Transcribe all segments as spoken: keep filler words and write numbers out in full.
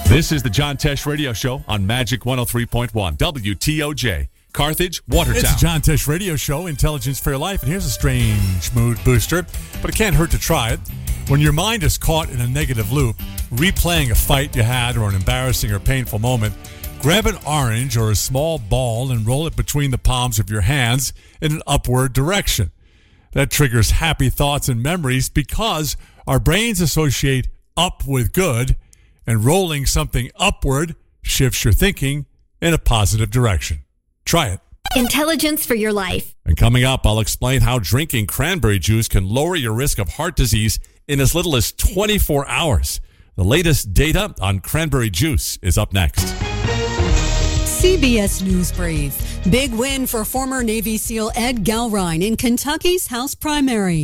This is the John Tesh Radio Show on Magic one oh three point one, W T O J, Carthage, Watertown. It's the John Tesh Radio Show, Intelligence for Your Life, and here's a strange mood booster, but it can't hurt to try it. When your mind is caught in a negative loop, replaying a fight you had or an embarrassing or painful moment, grab an orange or a small ball and roll it between the palms of your hands in an upward direction. That triggers happy thoughts and memories because our brains associate up with good, and rolling something upward shifts your thinking in a positive direction. Try it. Intelligence for your life. And coming up, I'll explain how drinking cranberry juice can lower your risk of heart disease in as little as twenty-four hours. The latest data on cranberry juice is up next. C B S News Brief. Big win for former Navy SEAL Ed Galrine in Kentucky's House primary.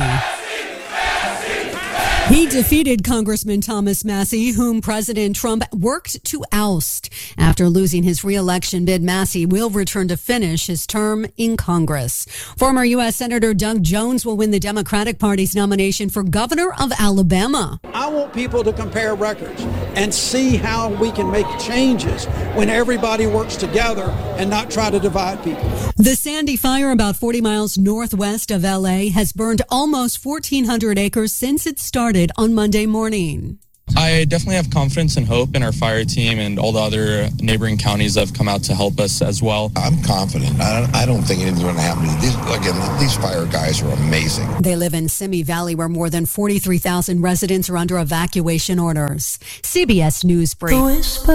He defeated Congressman Thomas Massie, whom President Trump worked to oust. After losing his re-election bid, Massie will return to finish his term in Congress. Former U S Senator Doug Jones will win the Democratic Party's nomination for governor of Alabama. I want people to compare records and see how we can make changes when everybody works together and not try to divide people. The Sandy Fire, about forty miles northwest of L A, has burned almost fourteen hundred acres since it started on Monday morning. I definitely have confidence and hope in our fire team and all the other neighboring counties that have come out to help us as well. I'm confident. I don't, I don't think anything's going to happen. These, again, these fire guys are amazing. They live in Simi Valley, where more than forty-three thousand residents are under evacuation orders. C B S News Brief.